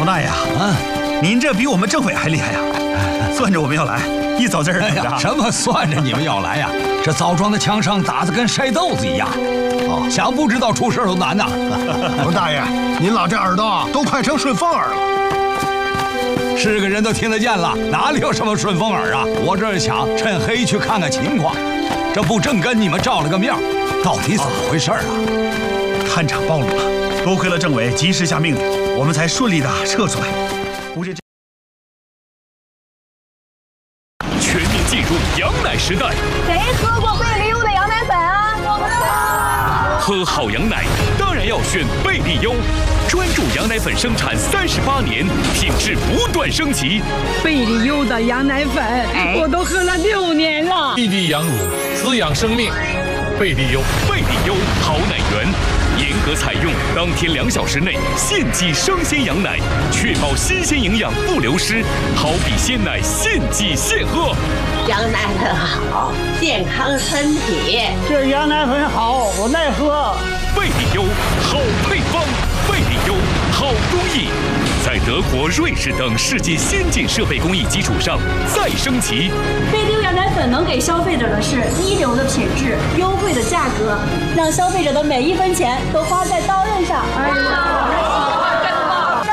老大爷啊，您这比我们政委还厉害呀！算着我们要来，一早在这儿等着。 什么算着你们要来呀？这枣庄的墙上打得跟晒豆子一样。哦，想不知道出事都难呐。 刘大爷，您老这耳朵都快成顺风耳了。 是个人都听得见了，哪里有什么顺风耳啊？我这是想趁黑去看看情况，这不正跟你们照了个面，到底怎么回事啊？ 探长暴露了，多亏了政委及时下命令，我们才顺利的撤出来。不是这。 全面进入羊奶时代。 谁喝过贝利优的羊奶粉啊？我不知道。 喝好羊奶当然要选贝利优，专注羊奶粉生产38年，品质不断升级。 贝利优的羊奶粉，我都喝了6年了。 一滴羊乳，滋养生命。贝利优， 贝利优好奶源。 严格采用当天2小时内现挤生鲜羊奶，确保新鲜营养不流失，好比鲜奶现挤现喝。 羊奶粉好，健康身体。 这羊奶粉好，我耐喝。 贝利优好配方，贝利优好工艺，在德国、瑞士等世界先进设备工艺基础上再升级。 贝利优羊奶粉能给消费者的是一流的品质、优惠的价格，让消费者的每1分钱都花在刀刃上。哎呀，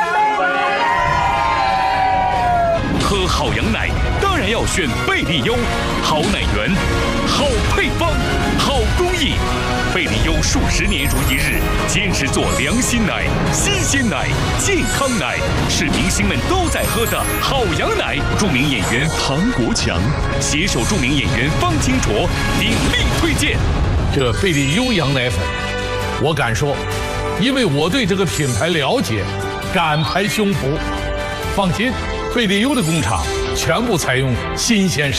喝好羊奶当然要选贝利优，好奶源，好配方，好工艺。贝利优数10年如一日，坚持做良心奶、新鲜奶、健康奶，是明星们都在喝的好羊奶。著名演员唐国强携手著名演员方清卓鼎力推荐。 这贝利优羊奶粉，我敢说，因为我对这个品牌了解，敢拍胸脯。放心，贝利优的工厂全部采用新鲜